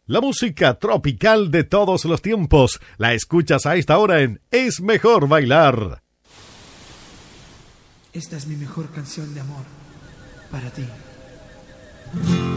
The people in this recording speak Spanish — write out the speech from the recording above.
La música tropical de todos los tiempos la escuchas a esta hora en Es Mejor Bailar. Esta es mi mejor canción de amor para ti.